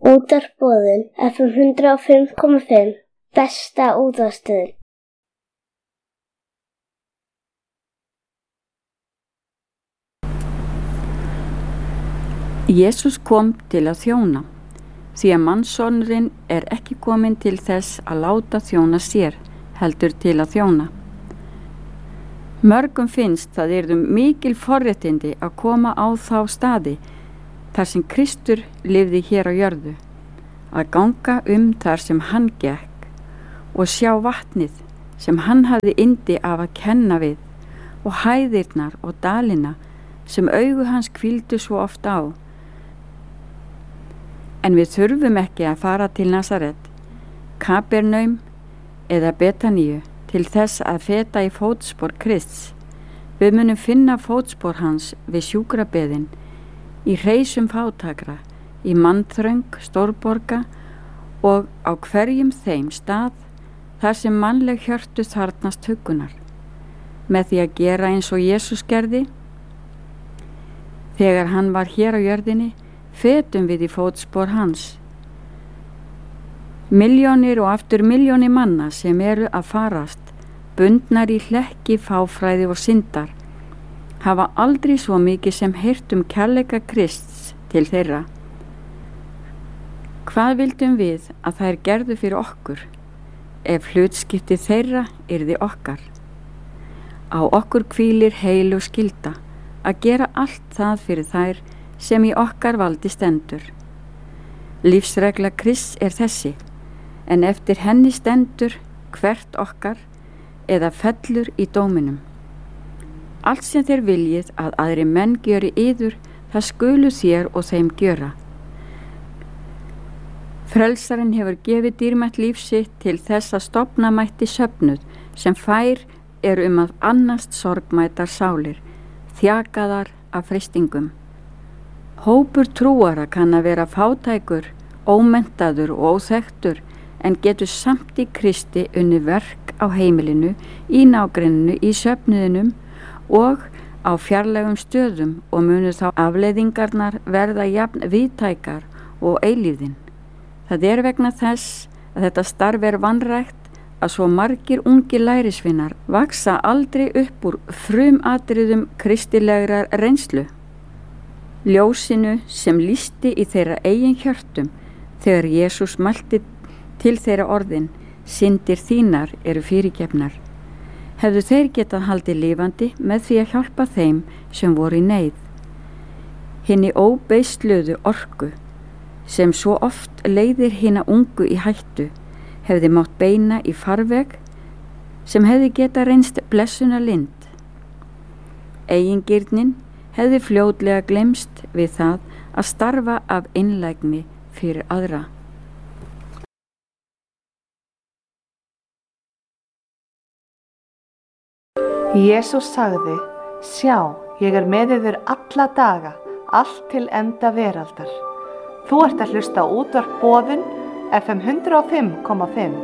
Útvarpsboðun FM 105,5 besta útvarpsstöðin. Jesús kom til að þjóna, því að mannssonurinn ekki kominn til þess að láta þjóna sér, heldur til að þjóna. Mörgum finnst það yrðu mikil forréttindi að koma á þá staði þar sem Kristur lifði hér á jörðu, að ganga þar sem hann gekk og sjá vatnið sem hann hafði yndi af að kenna við og hæðirnar og dalina sem augu hans hvíldu svo oft á. En við þurfum ekki að fara til Nasaret, Kapernaum eða Betaníu til þess að feta í fótspor Krists. Við munum finna fótspor hans við sjúkrabeðin, í hreysum fátakra, í mannþröng stórborga og á hverjum þeim stað þar sem mannleg hjörtu þarfnast huggunar. Með því að gera eins og Jesús gerði, þegar hann var hér á jörðinni, fetum við í fótspor hans. Milljónir og aftur milljónir manna sem eru að farast, bundnar í hlekki fáfræði og syndar, hafa aldrei svo mikið sem heyrt kærleika Krists til þeirra. Hvað vildum við að þær gerðu fyrir okkur, ef hlutskipti þeirra yrði okkar? Á okkur hvílir heilug skylda að gera allt það fyrir þær sem í okkar valdi stendur. Lífsregla Krists þessi, en eftir henni stendur hvert okkar eða fellur í dóminum. Allt sem þér viljið að aðri menn gjöri yður, það skulu þér og þeim gjöra. Frelsarinn hefur gefið dýrmætt líf sitt til þess að stofna mætti söfnuð sem fær að annast sorgmætar sálir, þjakaðar af freistingum. Hópur trúara kann að vera fátækur, ómenntaður og óþekktur, en getur samt í Kristi unni verk á heimilinu, í nágrenninu, í söfnuðinum og á fjarlægum stöðum og munu þá afleiðingarnar verða jafn víðtækar og eilífðin. Það vegna þess að þetta starf vanrækt að svo margir ungir lærisveinar vaksa aldrei upp úr frumatriðum kristilegrar reynslu. Ljósinu sem lýsti í þeirra eigin hjörtum þegar Jesús mælti til þeirra orðin, syndir þínar eru fyrirgefnar. Hefðu þeir getað haldið lifandi með því að hjálpa þeim sem voru í neyð. Hinni óbeisluðu orku, sem svo oft leiðir hina ungu í hættu, hefði mátt beina í farveg sem hefði getað reynst blessunarlind. Eigingirnin hefði fljótlega gleymst við það að starfa af einlægni fyrir aðra. Jesús sagði, sjá, ég með yður alla daga, allt til enda veraldar. Þú ert að hlusta á útvarpsboðun FM 105,5.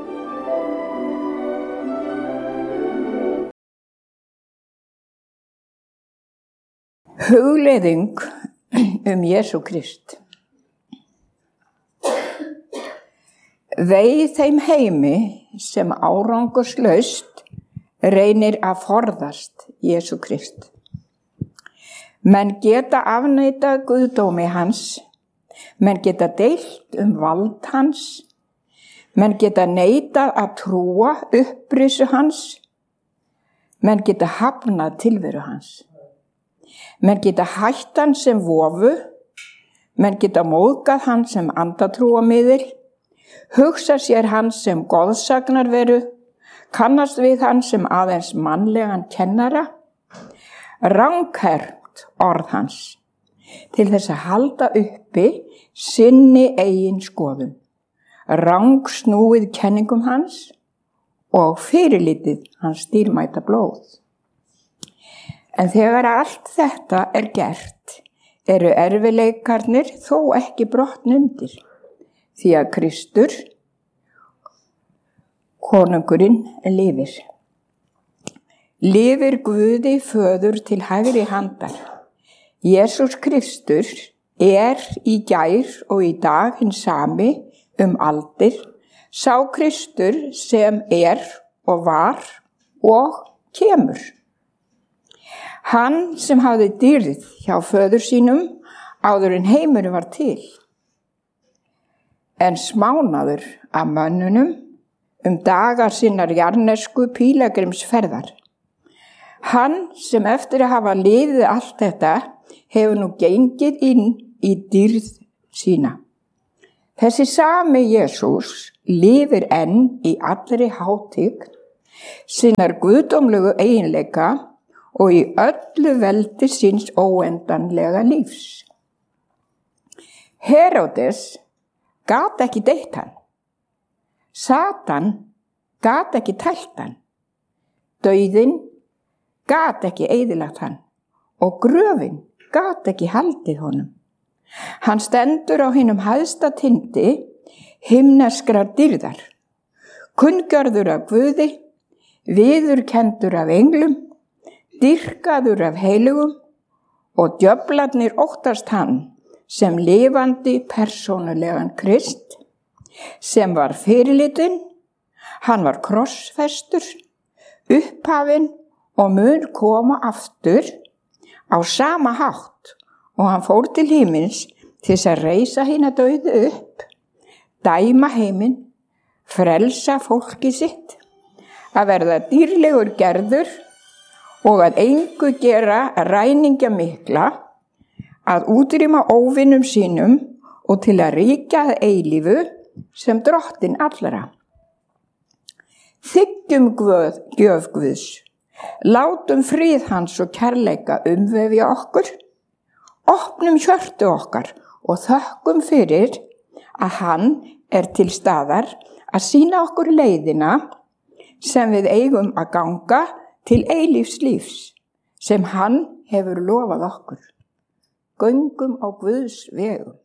Hugleiðing Jesú Krist. Vei þeim heimi sem árangurslaust reynir að forðast Jesú Krist. Menn geta afneitað guðdómi hans, menn geta deilt vald hans, menn geta neitað að trúa upprisu hans, menn geta hafnað tilveru hans. Menn geta hætt hann sem vofu, menn geta móðgað hann sem andatrúamiðil, hugsa sér hann sem goðsagnarveru, kannast við hann sem aðeins mannlegan kennara, ranghermt orð hans, til þess að halda uppi sinni eigin skoðun, rangsnúið kenningum hans og fyrirlitið hans dýrmæta blóð. En þegar allt þetta gert, eru erfiðleikarnir þó ekki brotnundir, því að Kristur, konungurinn, lifir. Lifir Guði föður til hægri handar. Jesús Kristur í gær og í dag hinn sami aldir, sá Kristur sem og var og kemur. Hann sem hafði dýrð hjá föður sínum áður en heimurinn var til, en smánaður af mönnunum dagar sinnar jarnesku pílagrimsferðar. Hann sem eftir að hafa liðið allt þetta hefur nú gengið inn í dýrð sína. Þessi sami Jesús lifir enn í allri hátign sinnar guðdómlegu eiginleika og í öllu veldi síns óendanlega lífs. Heródes gat ekki deytt hann. Satan gat ekki tælt hann. Dauðinn gat ekki eyðilagt hann og gröfin gat ekki haldið honum. Hann stendur á hinum hæsta tindi himneskrar dýrðar, kunngjörður af Guði, viðurkenndur af englum, dýrkaður af heilugum og djöflarnir óttast hann sem lifandi persónulegan Krist, sem var fyrirlitinn, hann var krossfestur, upphafinn og mun koma aftur á sama hátt og hann fór til himins til þess að reisa hina dauðu upp, dæma heiminn, frelsa fólki sitt, að verða dýrlegur gerður og að engu gera ræningja mikla, að útrýma óvinum sínum og til að ríkja að eilífu sem drottinn allra. Þiggjum gjöf Guðs, látum frið hans og kærleika umvefja okkur, opnum hjörtu okkar og þökkum fyrir að hann til staðar að sýna okkur leiðina sem við eigum að ganga til eilífs lífs sem hann hefur lofað okkur. Göngum á Guðs vegum.